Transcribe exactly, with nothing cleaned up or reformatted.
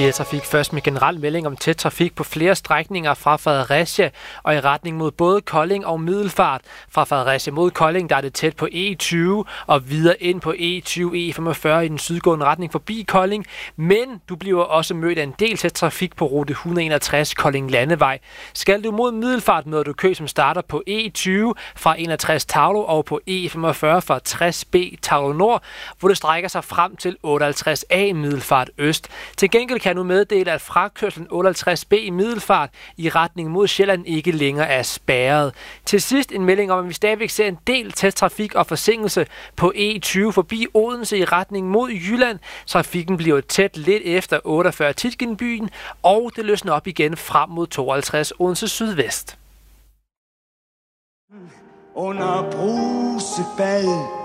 siger Trafik først med generel melding om tæt trafik på flere strækninger fra Fredericia og i retning mod både Kolding og Middelfart. Fra Fredericia mod Kolding, der er det tæt på E tyve og videre ind på E tyve E femogfyrre i den sydgående retning forbi Kolding. Men du bliver også mødt af en del tæt trafik på rute et hundrede og enogtres Kolding Landevej. Skal du mod Middelfart, møder du kø, som starter på E tyve fra enogtres Taulov og på E femogfyrre fra tres B Taulov Nord, hvor det strækker sig frem til otteoghalvtreds A Middelfart Øst. Til gengæld kan du meddele, at frakørslen otteoghalvtreds B i Middelfart i retning mod Sjælland ikke længere er spærret. Til sidst en melding om, at vi stadigvæk ser en del tæt trafik og forsinkelse på E tyve forbi Odense i retning mod Jylland. Trafikken bliver tæt lidt efter otteogfyrre Tietgenbyen, og det løsner op igen frem mod tooghalvtreds Odense Sydvest. Under brusebad